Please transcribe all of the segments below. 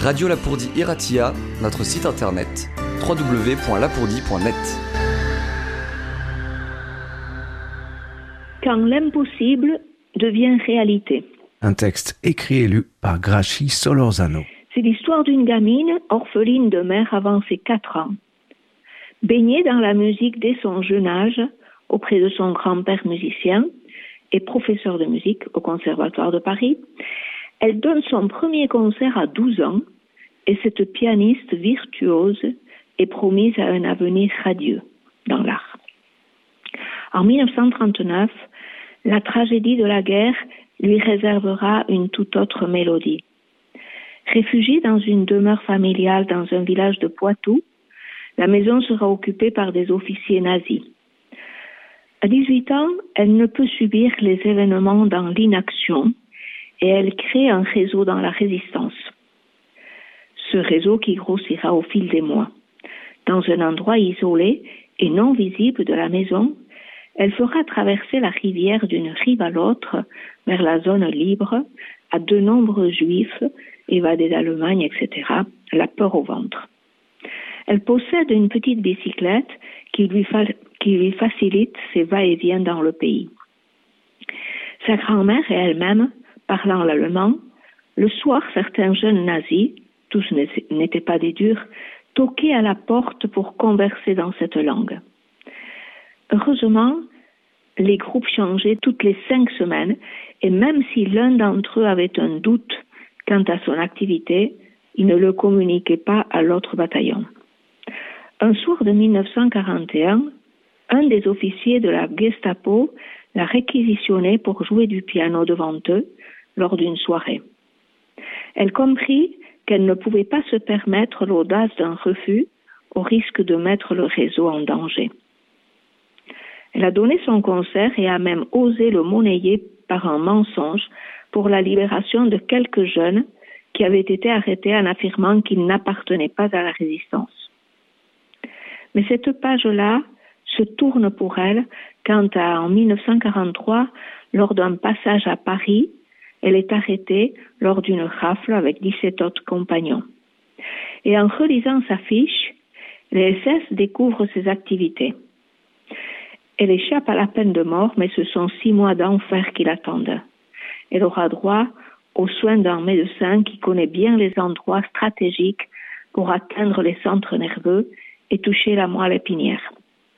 Radio Lapourdie Iratia, notre site internet www.lapourdie.net. Quand l'impossible devient réalité. Un texte écrit et lu par Grachi Solorzano. C'est l'histoire d'une gamine orpheline de mère avant ses 4 ans. Baignée dans la musique dès son jeune âge, auprès de son grand-père musicien et professeur de musique au Conservatoire de Paris, elle donne son premier concert à 12 ans et cette pianiste virtuose est promise à un avenir radieux dans l'art. En 1939, la tragédie de la guerre lui réservera une toute autre mélodie. Réfugiée dans une demeure familiale dans un village de Poitou, la maison sera occupée par des officiers nazis. À 18 ans, elle ne peut subir les événements dans l'inaction et elle crée un réseau dans la résistance. Ce réseau qui grossira au fil des mois. Dans un endroit isolé et non visible de la maison, elle fera traverser la rivière d'une rive à l'autre vers la zone libre à de nombreux juifs évadés d'Allemagne, etc., la peur au ventre. Elle possède une petite bicyclette qui lui facilite ses va-et-vient dans le pays. Sa grand-mère et elle-même, parlant l'allemand, le soir, certains jeunes nazis, tous n'étaient pas des durs, toquaient à la porte pour converser dans cette langue. Heureusement, les groupes changeaient toutes les 5 semaines et même si l'un d'entre eux avait un doute quant à son activité, il ne le communiquait pas à l'autre bataillon. Un soir de 1941, un des officiers de la Gestapo l'a réquisitionné pour jouer du piano devant eux lors d'une soirée. Elle comprit qu'elle ne pouvait pas se permettre l'audace d'un refus au risque de mettre le réseau en danger. Elle a donné son concert et a même osé le monnayer par un mensonge pour la libération de quelques jeunes qui avaient été arrêtés en affirmant qu'ils n'appartenaient pas à la résistance. Mais cette page-là se tourne pour elle quand, en 1943, lors d'un passage à Paris, elle est arrêtée lors d'une rafle avec 17 autres compagnons. Et en relisant sa fiche, les SS découvrent ses activités. Elle échappe à la peine de mort, mais ce sont 6 mois d'enfer qui l'attendent. Elle aura droit aux soins d'un médecin qui connaît bien les endroits stratégiques pour atteindre les centres nerveux et toucher la moelle épinière.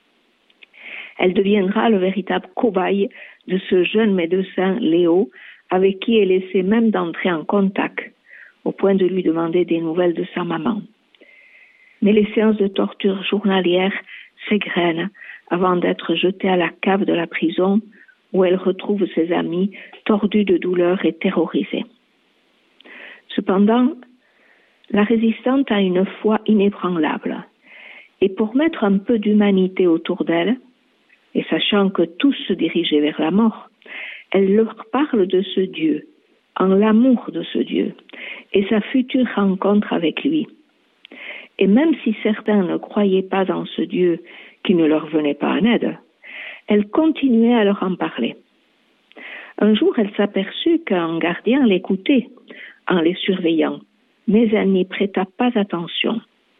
Elle deviendra le véritable cobaye de ce jeune médecin Léo, avec qui elle essaie même d'entrer en contact, au point de lui demander des nouvelles de sa maman. Mais les séances de torture journalières s'égrènent avant d'être jetée à la cave de la prison où elle retrouve ses amis tordus de douleur et terrorisés. Cependant, la résistante a une foi inébranlable et pour mettre un peu d'humanité autour d'elle, et sachant que tous se dirigeaient vers la mort, elle leur parle de ce Dieu, en l'amour de ce Dieu et sa future rencontre avec lui. Et même si certains ne croyaient pas en ce Dieu qui ne leur venait pas en aide, elle continuait à leur en parler. Un jour, elle s'aperçut qu'un gardien l'écoutait en les surveillant, mais elle n'y prêta pas attention.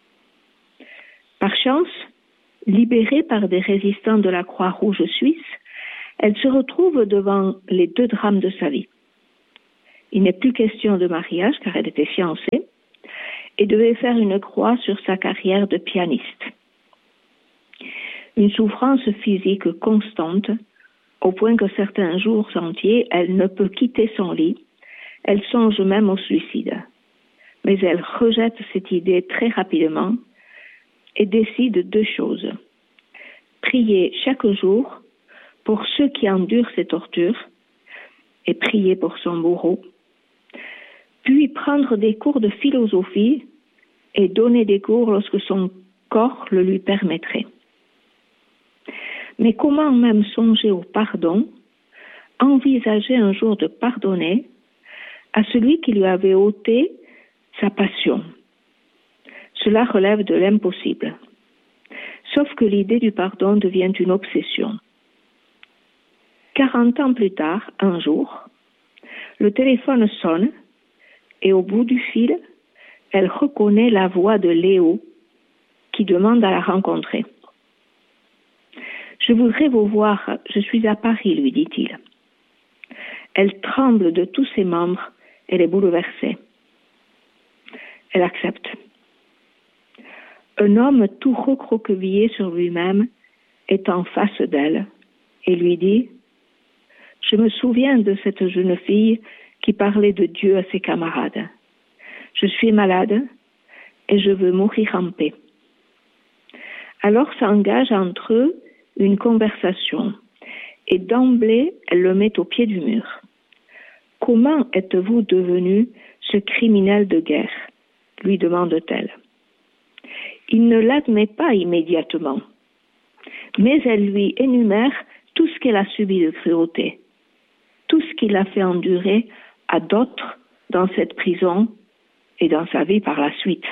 Par chance, libérée par des résistants de la Croix-Rouge suisse, elle se retrouve devant les 2 drames de sa vie. Il n'est plus question de mariage car elle était fiancée et devait faire une croix sur sa carrière de pianiste. Une souffrance physique constante, au point que certains jours entiers, elle ne peut quitter son lit. Elle songe même au suicide. Mais elle rejette cette idée très rapidement et décide 2 choses. Prier chaque jour pour ceux qui endurent ces tortures et prier pour son bourreau, puis prendre des cours de philosophie et donner des cours lorsque son corps le lui permettrait. Mais comment même songer au pardon, envisager un jour de pardonner à celui qui lui avait ôté sa passion? Cela relève de l'impossible. Sauf que l'idée du pardon devient une obsession. 40 ans plus tard, un jour, le téléphone sonne et au bout du fil, elle reconnaît la voix de Léo qui demande à la rencontrer. « Je voudrais vous voir, je suis à Paris, lui dit-il. » Elle tremble de tous ses membres, elle est bouleversée. Elle accepte. Un homme tout recroquevillé sur lui-même est en face d'elle et lui dit « Je me souviens de cette jeune fille qui parlait de Dieu à ses camarades. Je suis malade et je veux mourir en paix. » Alors s'engage entre eux une conversation et d'emblée elle le met au pied du mur. « Comment êtes-vous devenu ce criminel de guerre ?» lui demande-t-elle. Il ne l'admet pas immédiatement, mais elle lui énumère tout ce qu'elle a subi de cruauté, tout ce qu'il a fait endurer à d'autres dans cette prison et dans sa vie par la suite.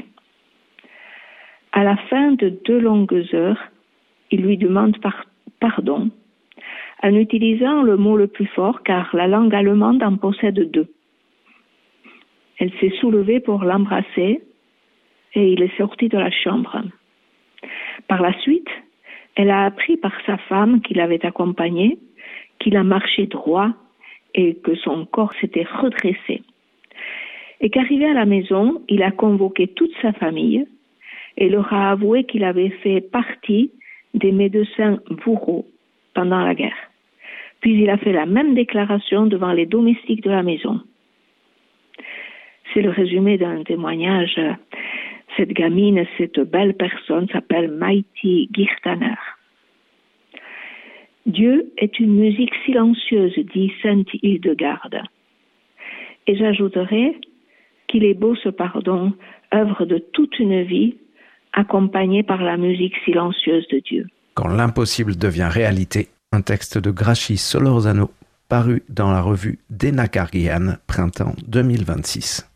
À la fin de 2 longues heures, il lui demande pardon, en utilisant le mot le plus fort car la langue allemande en possède 2. Elle s'est soulevée pour l'embrasser et il est sorti de la chambre. Par la suite, elle a appris par sa femme qui l'avait accompagné qu'il a marché droit et que son corps s'était redressé. Et qu'arrivé à la maison, il a convoqué toute sa famille et leur a avoué qu'il avait fait partie des médecins bourreaux pendant la guerre. Puis il a fait la même déclaration devant les domestiques de la maison. C'est le résumé d'un témoignage. Cette gamine, cette belle personne s'appelle Maïti Girtaner. Dieu est une musique silencieuse, dit Sainte Hildegarde. Et j'ajouterai qu'il est beau ce pardon, œuvre de toute une vie, accompagné par la musique silencieuse de Dieu. Quand l'impossible devient réalité, un texte de Grachi Solorzano paru dans la revue Dena Kargian, printemps 2026.